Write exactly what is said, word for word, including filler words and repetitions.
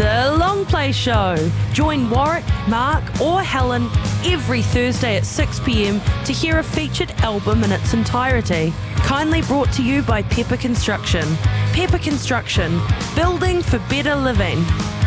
The Long Play Show. Join Warwick, Mark or Helen every Thursday at six p m to hear a featured album in its entirety. Kindly brought to you by Pepper Construction. Pepper Construction, building for better living.